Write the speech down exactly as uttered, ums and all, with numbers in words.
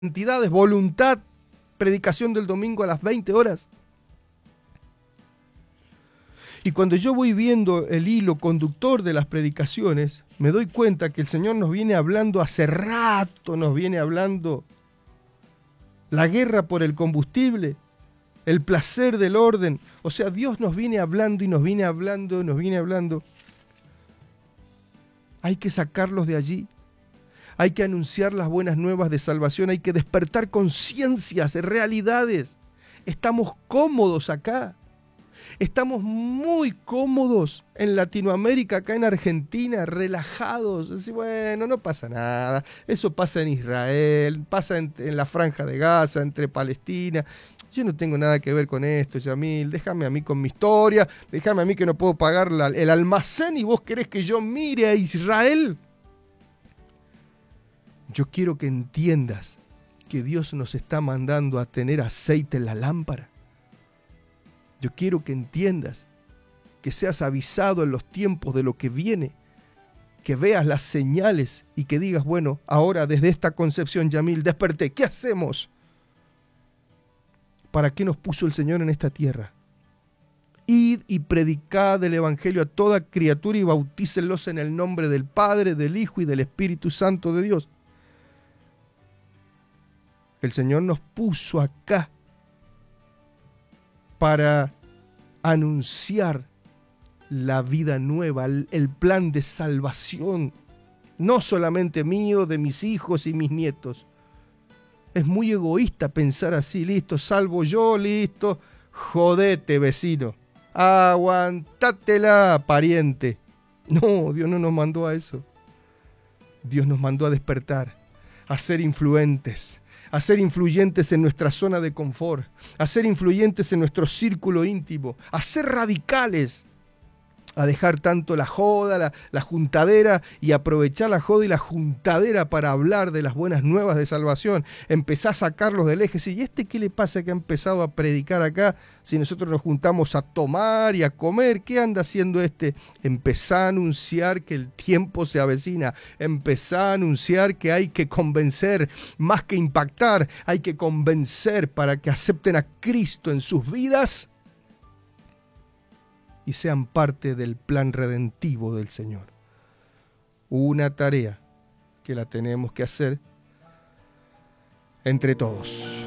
entidades, voluntad, predicación del domingo a las veinte horas. Y cuando yo voy viendo el hilo conductor de las predicaciones, me doy cuenta que el Señor nos viene hablando hace rato, nos viene hablando la guerra por el combustible, el placer del orden. O sea, Dios nos viene hablando y nos viene hablando, nos viene hablando. Hay que sacarlos de allí. Hay que anunciar las buenas nuevas de salvación. Hay que despertar conciencias, realidades. Estamos cómodos acá. Estamos muy cómodos en Latinoamérica, acá en Argentina, relajados. Decir, bueno, no pasa nada. Eso pasa en Israel, pasa en, en la Franja de Gaza, entre Palestina. Yo no tengo nada que ver con esto, Yamil. Déjame a mí con mi historia. Déjame a mí que no puedo pagar la, el almacén y vos querés que yo mire a Israel. Yo quiero que entiendas que Dios nos está mandando a tener aceite en la lámpara. Yo quiero que entiendas, que seas avisado en los tiempos de lo que viene, que veas las señales y que digas, bueno, ahora desde esta concepción, Yamil, desperté. ¿Qué hacemos? ¿Para qué nos puso el Señor en esta tierra? Id y predicad el Evangelio a toda criatura y bautícenlos en el nombre del Padre, del Hijo y del Espíritu Santo de Dios. El Señor nos puso acá para anunciar la vida nueva, el, el plan de salvación, no solamente mío, de mis hijos y mis nietos. Es muy egoísta pensar así, listo, salvo yo, listo, jodete, vecino, aguantátela, pariente. No, Dios no nos mandó a eso. Dios nos mandó a despertar, a ser influentes, a ser influyentes en nuestra zona de confort, a ser influyentes en nuestro círculo íntimo, a ser radicales, a dejar tanto la joda, la, la juntadera y aprovechar la joda y la juntadera para hablar de las buenas nuevas de salvación. Empezá a sacarlos del eje. ¿Y este qué le pasa que ha empezado a predicar acá? Si nosotros nos juntamos a tomar y a comer, ¿qué anda haciendo este? Empezá a anunciar que el tiempo se avecina. Empezá a anunciar que hay que convencer, más que impactar, hay que convencer para que acepten a Cristo en sus vidas y sean parte del plan redentivo del Señor. Una tarea que la tenemos que hacer entre todos.